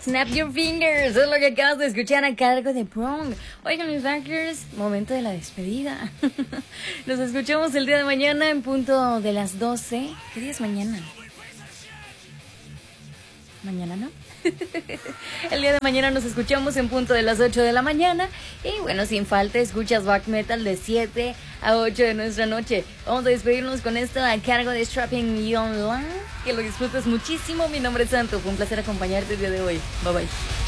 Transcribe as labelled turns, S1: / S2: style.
S1: Snap Your Fingers, es lo que acabas de escuchar a cargo de Prong. Oigan, mis backers, momento de la despedida. Nos escuchamos el día de mañana en punto de las 12. ¿Qué día es mañana? ¿Mañana no? El día de mañana nos escuchamos en punto de las 8 de la mañana. Y bueno, sin falta, escuchas Back Metal de 7 a 8 de nuestra noche. Vamos a despedirnos con esto a cargo de Strapping You Online. Que lo disfrutes muchísimo. Mi nombre es Santo. Fue un placer acompañarte el día de hoy. Bye bye.